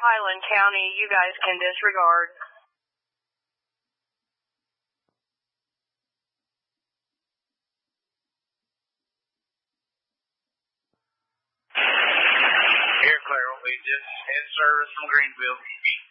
Highland County, you guys can disregard. Here, Claire, we just had service from Greenville.